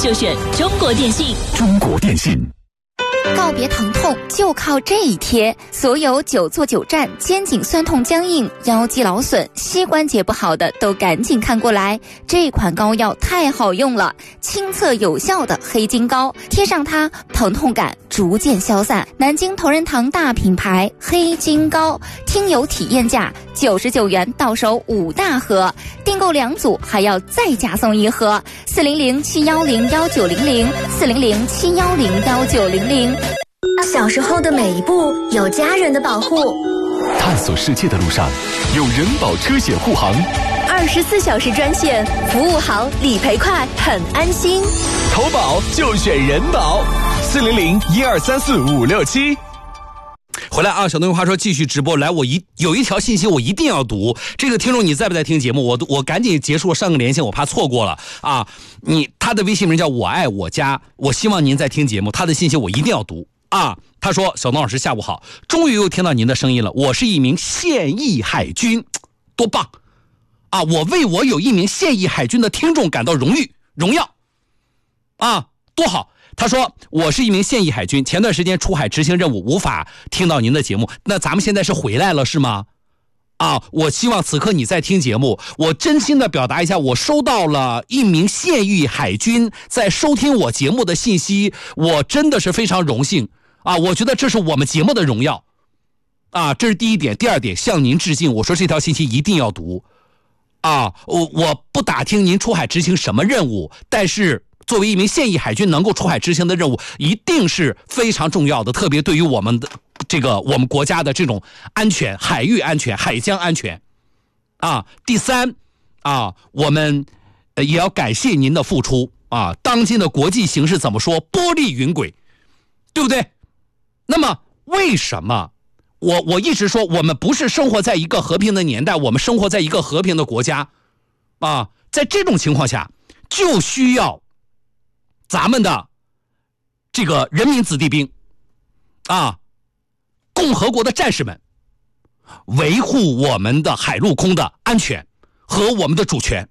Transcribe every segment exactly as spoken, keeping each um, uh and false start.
就选中国电信。 中国电信。 告别疼痛就靠这一贴，所有久坐久站、肩颈酸痛僵硬、腰肌劳损、膝关节不好的都赶紧看过来，这款膏药太好用了，亲测有效的黑金膏，贴上它，疼痛感逐渐消散。南京同仁堂大品牌黑金膏，听友体验价九十九元到手五大盒，订购两组还要再加送一盒。四零零七幺零幺九零零，四零零七幺零幺九零零。 小时候的每一步有家人的保护， 探索世界的路上有人保车险护航， 二十四小时专线，服务好，理赔快，很安心。 投保就选人保，四零零一二三四五六七。 回来啊，小东有话说继续直播。来，我一有一条信息我一定要读。这个听众你在不在听节目？我我赶紧结束上个连线，我怕错过了啊。你他的微信名叫我爱我家，我希望您在听节目，他的信息我一定要读啊。他说：“小东老师下午好，终于又听到您的声音了。我是一名现役海军，多棒啊！我为我有一名现役海军的听众感到荣誉荣耀啊，多好。”他说：“我是一名现役海军，前段时间出海执行任务，无法听到您的节目。那咱们现在是回来了是吗？啊，我希望此刻你在听节目。我真心的表达一下，我收到了一名现役海军在收听我节目的信息，我真的是非常荣幸啊！我觉得这是我们节目的荣耀啊，这是第一点。第二点，向您致敬。我说这条信息一定要读啊！我我不打听您出海执行什么任务，但是。”作为一名现役海军能够出海执行的任务一定是非常重要的，特别对于我们的这个我们国家的这种安全、海域安全、海疆安全啊。第三啊，我们也要感谢您的付出啊。当今的国际形势怎么说？波丽云轨，对不对？那么为什么我我一直说我们不是生活在一个和平的年代，我们生活在一个和平的国家啊？在这种情况下就需要咱们的这个人民子弟兵啊，共和国的战士们维护我们的海陆空的安全和我们的主权。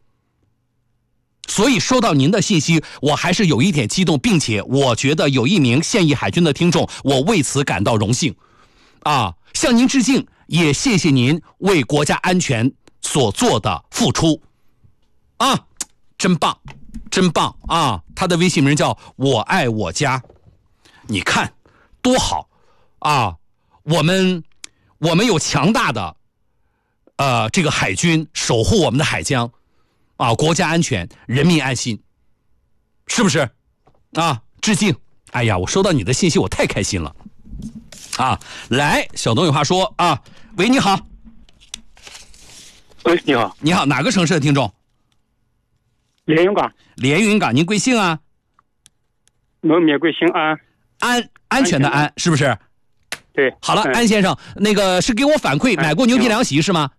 所以收到您的信息，我还是有一点激动，并且我觉得有一名现役海军的听众，我为此感到荣幸啊，向您致敬，也谢谢您为国家安全所做的付出啊，真棒真棒啊！他的微信名叫我爱我家，你看多好啊！我们我们有强大的呃这个海军守护我们的海疆啊，国家安全，人民安心，是不是啊？致敬！哎呀，我收到你的信息，我太开心了啊！来，小东有话说啊，喂，你好， 喂，你好， 你好，哪个城市的听众？ 连云港。 连云港，您贵姓啊？ 我免贵姓安， 安安全的安，是不是？ 对。 好了， 嗯、 安先生，那个是给我反馈买过牛皮凉席是吗？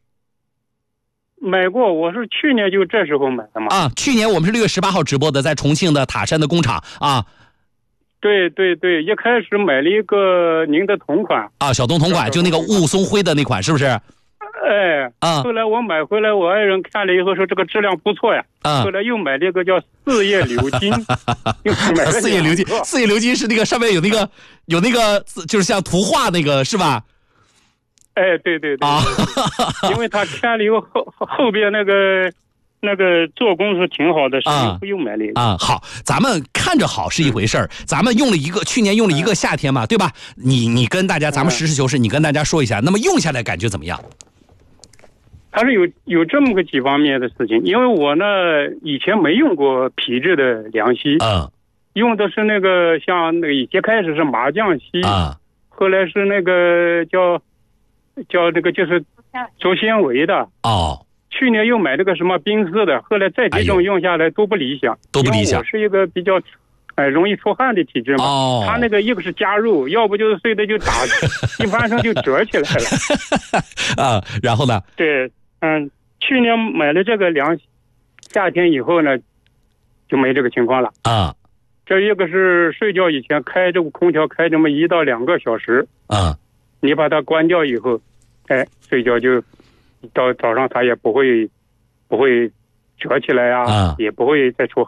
买过，我是去年就这时候买的嘛。 啊，去年我们是六月十八号直播的，在重庆的塔山的工厂啊。 对对对，一开始买了一个您的同款啊，小东同款，就那个雾凇灰的那款，是不是？ 哎， 啊， 后来我买回来，我爱人看了以后说这个质量不错呀， 啊， 后来又买了一个叫四叶鎏金，又买了四叶鎏金，四叶鎏金是那个上面有那个有那个就是像图画那个是吧？ 哎，对对对， 啊， 因为他看了以后后后边那个那个做工是挺好的， 啊， 又买了一个啊。好，咱们看着好是一回事儿，嗯，咱们用了一个去年用了一个夏天嘛，对吧？你你跟大家，咱们实事求是，你跟大家说一下，那么用下来感觉怎么样？ 它是有有这么个几方面的事情，因为我呢以前没用过皮质的凉席， 嗯， 用的是那个像那个以前开始是麻将席， 啊， 后来是那个叫叫那个就是做纤维的， 哦， 去年又买那个什么冰丝的，后来这几种用下来都不理想， 都不理想。 我是一个比较哎容易出汗的体质嘛， 哦， 他那个一个是加入，要不就是睡的就打一翻身就折起来了啊，然后呢？ 对。嗯，去年买了这个凉，夏天以后呢，就没这个情况了啊。 这一个是睡觉以前开这个空调开这么一到两个小时啊， 你把它关掉以后，哎，睡觉就到早上它也不会不会折起来啊， 啊也不会再出